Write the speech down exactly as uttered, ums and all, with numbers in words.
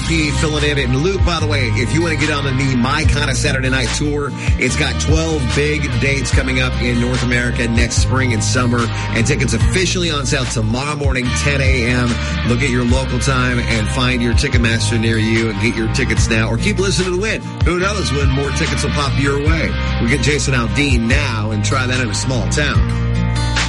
P filling in. And Luke, by the way, if you want to get on the My Kind of Saturday Night Tour, it's got twelve big dates coming up in North America next spring and summer. And tickets officially on sale tomorrow morning, ten a.m. Look at your local time and find your Ticketmaster near you and get your tickets now. Or keep listening to the win. Who knows when more tickets will pop your way. We get Jason Aldean now and try that in a small town.